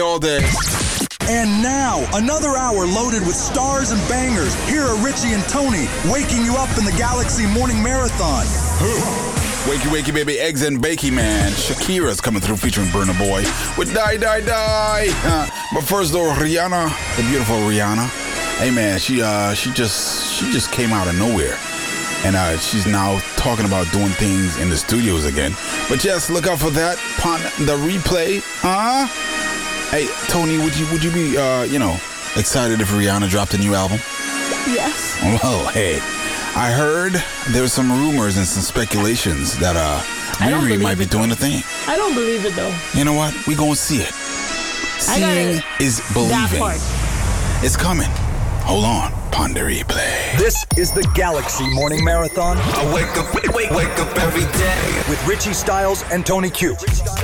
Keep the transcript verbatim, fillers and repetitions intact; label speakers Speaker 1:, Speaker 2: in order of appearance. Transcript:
Speaker 1: all day.
Speaker 2: And now, another hour loaded with stars and bangers. Here are Richie and Tony, waking you up in the Galaxy Morning Marathon.
Speaker 1: Wakey, wakey, baby, eggs and bakey, man. Shakira's coming through featuring Burna Boy with Die, Die, Die. Uh, but first, though, Rihanna, the beautiful Rihanna. Hey, man, she uh, she just she just came out of nowhere. And uh, she's now talking about doing things in the studios again. But yes, look out for that upon the replay. Huh? Hey, Tony, would you would you be, uh, you know, excited if Rihanna dropped a new album?
Speaker 3: Yes.
Speaker 1: Well, hey, I heard there was some rumors and some speculations that uh, Riri might be doing the thing.
Speaker 3: I don't believe it, though.
Speaker 1: You know what? We gonna see it. Seeing is believing.
Speaker 3: That part.
Speaker 1: It's coming. Hold on. Ponder replay.
Speaker 2: This is the Galaxy Morning Marathon.
Speaker 4: I wake up, wake, wake up every day
Speaker 2: With Richie Styles and Tony Q.